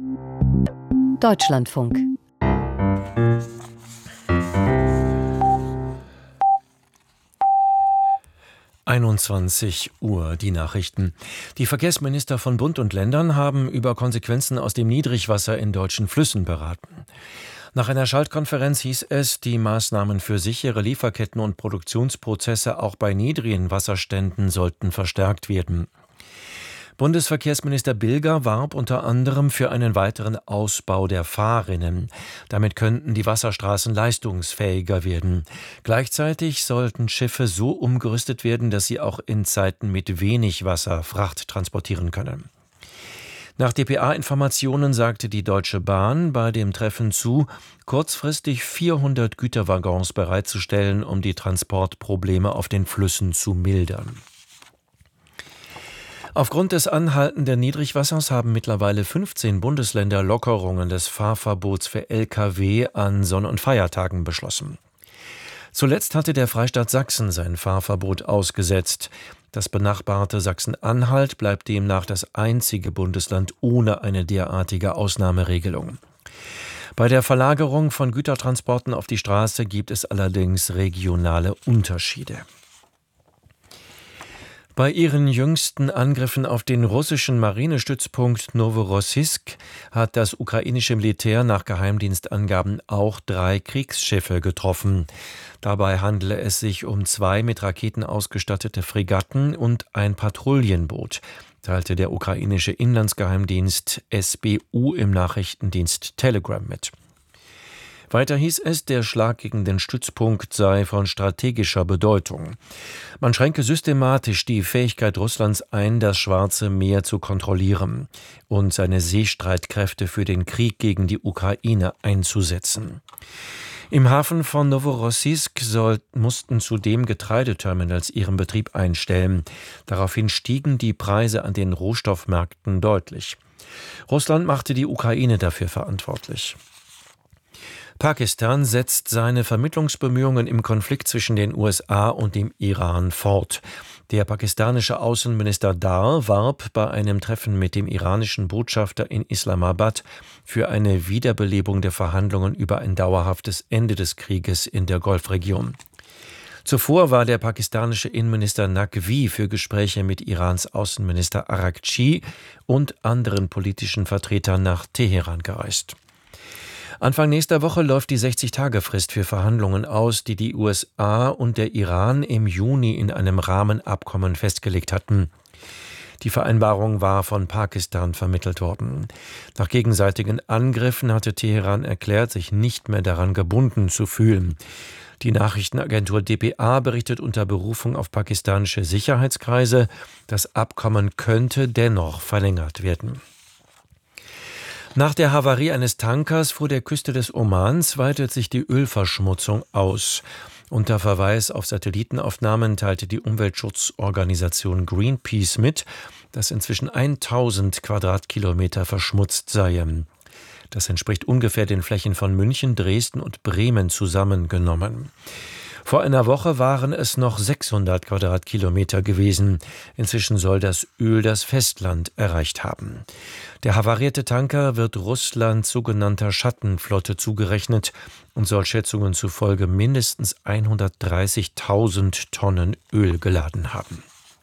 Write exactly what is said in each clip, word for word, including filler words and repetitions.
Deutschlandfunk. einundzwanzig Uhr, die Nachrichten. Die Verkehrsminister von Bund und Ländern haben über Konsequenzen aus dem Niedrigwasser in deutschen Flüssen beraten. Nach einer Schaltkonferenz hieß es, die Maßnahmen für sichere Lieferketten und Produktionsprozesse auch bei niedrigen Wasserständen sollten verstärkt werden. Bundesverkehrsminister Bilger warb unter anderem für einen weiteren Ausbau der Fahrrinnen. Damit könnten die Wasserstraßen leistungsfähiger werden. Gleichzeitig sollten Schiffe so umgerüstet werden, dass sie auch in Zeiten mit wenig Wasser Fracht transportieren können. Nach D P A-Informationen sagte die Deutsche Bahn bei dem Treffen zu, kurzfristig vierhundert Güterwaggons bereitzustellen, um die Transportprobleme auf den Flüssen zu mildern. Aufgrund des anhaltenden Niedrigwassers haben mittlerweile fünfzehn Bundesländer Lockerungen des Fahrverbots für L K W an Sonn- und Feiertagen beschlossen. Zuletzt hatte der Freistaat Sachsen sein Fahrverbot ausgesetzt. Das benachbarte Sachsen-Anhalt bleibt demnach das einzige Bundesland ohne eine derartige Ausnahmeregelung. Bei der Verlagerung von Gütertransporten auf die Straße gibt es allerdings regionale Unterschiede. Bei ihren jüngsten Angriffen auf den russischen Marinestützpunkt Noworossijsk hat das ukrainische Militär nach Geheimdienstangaben auch drei Kriegsschiffe getroffen. Dabei handele es sich um zwei mit Raketen ausgestattete Fregatten und ein Patrouillenboot, teilte der ukrainische Inlandsgeheimdienst S B U im Nachrichtendienst Telegram mit. Weiter hieß es, der Schlag gegen den Stützpunkt sei von strategischer Bedeutung. Man schränke systematisch die Fähigkeit Russlands ein, das Schwarze Meer zu kontrollieren und seine Seestreitkräfte für den Krieg gegen die Ukraine einzusetzen. Im Hafen von Noworossijsk soll, mussten zudem Getreideterminals ihren Betrieb einstellen. Daraufhin stiegen die Preise an den Rohstoffmärkten deutlich. Russland machte die Ukraine dafür verantwortlich. Pakistan setzt seine Vermittlungsbemühungen im Konflikt zwischen den U S A und dem Iran fort. Der pakistanische Außenminister Dar warb bei einem Treffen mit dem iranischen Botschafter in Islamabad für eine Wiederbelebung der Verhandlungen über ein dauerhaftes Ende des Krieges in der Golfregion. Zuvor war der pakistanische Innenminister Naqvi für Gespräche mit Irans Außenminister Araghchi und anderen politischen Vertretern nach Teheran gereist. Anfang nächster Woche läuft die sechzig-Tage-Frist für Verhandlungen aus, die die U S A und der Iran im Juni in einem Rahmenabkommen festgelegt hatten. Die Vereinbarung war von Pakistan vermittelt worden. Nach gegenseitigen Angriffen hatte Teheran erklärt, sich nicht mehr daran gebunden zu fühlen. Die Nachrichtenagentur D P A berichtet unter Berufung auf pakistanische Sicherheitskreise, das Abkommen könnte dennoch verlängert werden. Nach der Havarie eines Tankers vor der Küste des Omans weitet sich die Ölverschmutzung aus. Unter Verweis auf Satellitenaufnahmen teilte die Umweltschutzorganisation Greenpeace mit, dass inzwischen tausend Quadratkilometer verschmutzt seien. Das entspricht ungefähr den Flächen von München, Dresden und Bremen zusammengenommen. Vor einer Woche waren es noch sechshundert Quadratkilometer gewesen. Inzwischen soll das Öl das Festland erreicht haben. Der havarierte Tanker wird Russlands sogenannter Schattenflotte zugerechnet und soll Schätzungen zufolge mindestens hundertdreißigtausend Tonnen Öl geladen haben.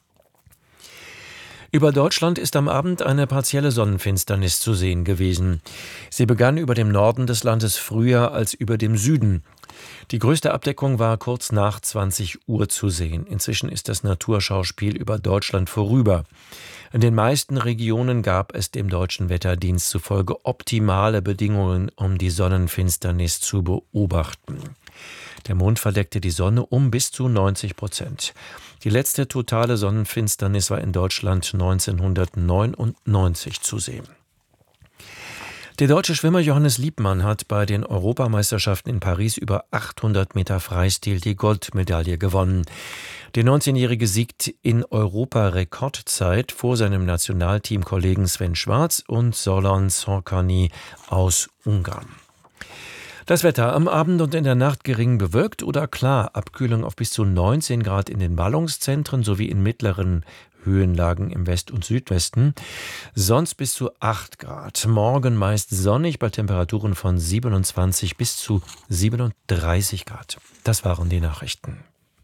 Über Deutschland ist am Abend eine partielle Sonnenfinsternis zu sehen gewesen. Sie begann über dem Norden des Landes früher als über dem Süden. Die größte Abdeckung war kurz nach zwanzig Uhr zu sehen. Inzwischen ist das Naturschauspiel über Deutschland vorüber. In den meisten Regionen gab es dem Deutschen Wetterdienst zufolge optimale Bedingungen, um die Sonnenfinsternis zu beobachten. Der Mond verdeckte die Sonne um bis zu neunzig Prozent. Die letzte totale Sonnenfinsternis war in Deutschland neunzehnhundertneunundneunzig zu sehen. Der deutsche Schwimmer Johannes Liebmann hat bei den Europameisterschaften in Paris über achthundert Meter Freistil die Goldmedaille gewonnen. Der neunzehnjährige siegt in Europa-Rekordzeit vor seinem Nationalteamkollegen Sven Schwarz und Zoran Szorkany aus Ungarn. Das Wetter am Abend und in der Nacht gering bewölkt oder klar. Abkühlung auf bis zu neunzehn Grad in den Ballungszentren sowie in mittleren Höhenlagen im West- und Südwesten. Sonst bis zu acht Grad. Morgen meist sonnig bei Temperaturen von siebenundzwanzig bis zu siebenunddreißig Grad. Das waren die Nachrichten.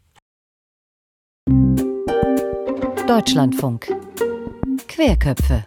Deutschlandfunk. Querköpfe.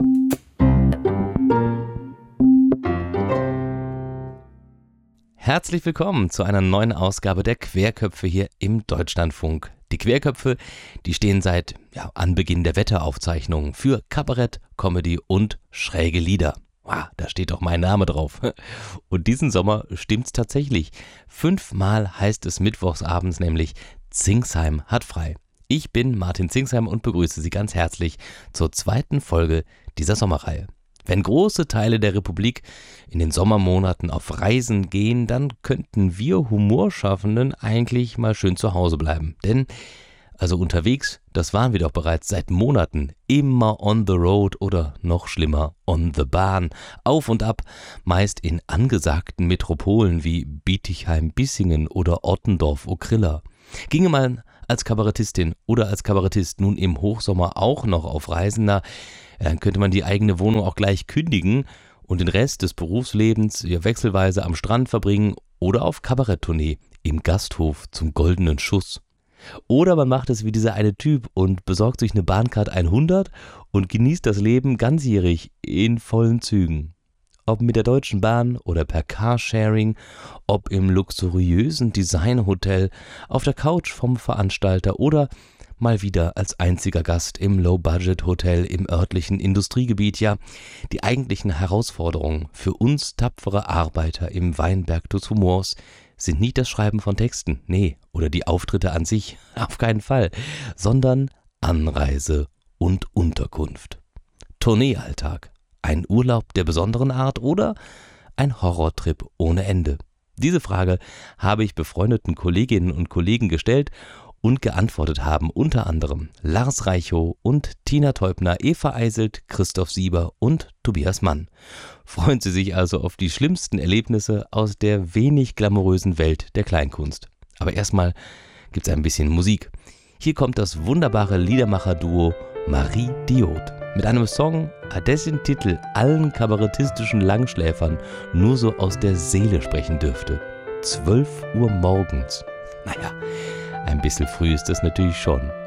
Herzlich willkommen zu einer neuen Ausgabe der Querköpfe hier im Deutschlandfunk. Die Querköpfe, die stehen seit ja, Anbeginn der Wetteraufzeichnungen für Kabarett, Comedy und schräge Lieder. Wow, da steht doch mein Name drauf. Und diesen Sommer stimmt's tatsächlich. Fünfmal heißt es mittwochsabends nämlich Zingsheim hat frei. Ich bin Martin Zingsheim und begrüße Sie ganz herzlich zur zweiten Folge dieser Sommerreihe. Wenn große Teile der Republik in den Sommermonaten auf Reisen gehen, dann könnten wir Humorschaffenden eigentlich mal schön zu Hause bleiben. Denn, also unterwegs, das waren wir doch bereits seit Monaten, immer on the road oder noch schlimmer, on the Bahn, auf und ab, meist in angesagten Metropolen wie Bietigheim-Bissingen oder Ottendorf-Okrilla. Ginge man als Kabarettistin oder als Kabarettist nun im Hochsommer auch noch auf Reisen, na, dann könnte man die eigene Wohnung auch gleich kündigen und den Rest des Berufslebens ja wechselweise am Strand verbringen oder auf Kabaretttournee im Gasthof zum goldenen Schuss. Oder man macht es wie dieser eine Typ und besorgt sich eine Bahncard hundert und genießt das Leben ganzjährig in vollen Zügen. Ob mit der Deutschen Bahn oder per Carsharing, ob im luxuriösen Designhotel, auf der Couch vom Veranstalter oder mal wieder als einziger Gast im Low-Budget-Hotel im örtlichen Industriegebiet. Ja, die eigentlichen Herausforderungen für uns tapfere Arbeiter im Weinberg des Humors sind nicht das Schreiben von Texten, nee, oder die Auftritte an sich, auf keinen Fall, sondern Anreise und Unterkunft. Tourneealltag, ein Urlaub der besonderen Art oder ein Horrortrip ohne Ende? Diese Frage habe ich befreundeten Kolleginnen und Kollegen gestellt und geantwortet haben unter anderem Lars Reichow und Tina Teubner, Eva Eiselt, Christoph Sieber und Tobias Mann. Freuen Sie sich also auf die schlimmsten Erlebnisse aus der wenig glamourösen Welt der Kleinkunst. Aber erstmal gibt's ein bisschen Musik. Hier kommt das wunderbare Liedermacher-Duo Marie Diod mit einem Song, dessen Titel allen kabarettistischen Langschläfern nur so aus der Seele sprechen dürfte. zwölf Uhr morgens. Naja, ein bisschen früh ist es natürlich schon.